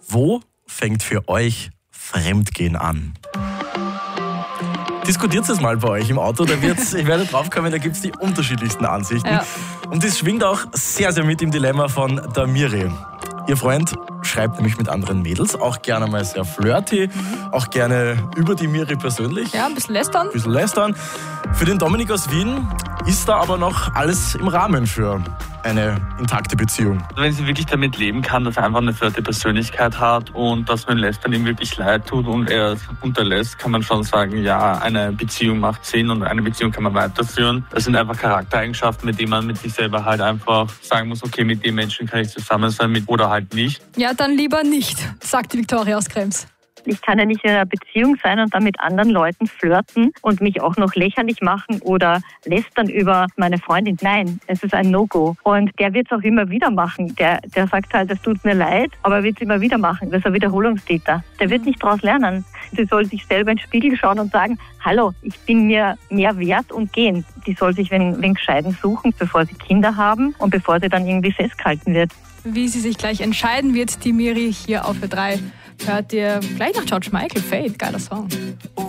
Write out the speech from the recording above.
Wo fängt für euch Fremdgehen an? Diskutiert es mal bei euch im Auto, ich werde draufkommen, da gibt es die unterschiedlichsten Ansichten. Ja. Und das schwingt auch sehr, sehr mit im Dilemma von der Miri. Ihr Freund schreibt nämlich mit anderen Mädels, auch gerne mal sehr flirty, auch gerne über die Miri persönlich. Ja, ein bisschen lästern. Für den Dominik aus Wien ist da aber noch alles im Rahmen für eine intakte Beziehung. Wenn sie wirklich damit leben kann, dass er einfach eine flirty Persönlichkeit hat und dass wenn Lästern ihm wirklich leid tut und er es unterlässt, kann man schon sagen, ja, eine Beziehung macht Sinn und eine Beziehung kann man weiterführen. Das sind einfach Charaktereigenschaften, mit denen man mit sich selber halt einfach sagen muss, okay, mit dem Menschen kann ich zusammen sein oder halt nicht. Ja, dann lieber nicht, sagt die Viktoria aus Krems. Ich kann ja nicht in einer Beziehung sein und dann mit anderen Leuten flirten und mich auch noch lächerlich machen oder lästern über meine Freundin. Nein, es ist ein No-Go. Und der wird es auch immer wieder machen. Der sagt halt, es tut mir leid, aber er wird es immer wieder machen. Das ist ein Wiederholungstäter. Der wird nicht daraus lernen. Sie soll sich selber in den Spiegel schauen und sagen, hallo, ich bin mir mehr wert und gehen. Die soll sich wen Gescheiten suchen, bevor sie Kinder haben und bevor sie dann irgendwie festgehalten wird. Wie sie sich gleich entscheiden wird, die Miri hier auf Ö3, hört ihr gleich nach George Michael, Fade, geiler Song.